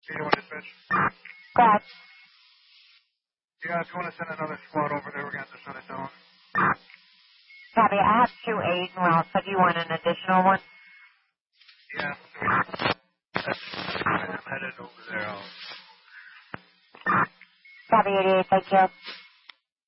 81 dispatch. Correct. Yeah, if you want to send another squad over there, we're going to have to shut it down. Copy. I have 2 8 routes, so do you want an additional one? Yeah, I'm headed over there. Copy 88, thank you.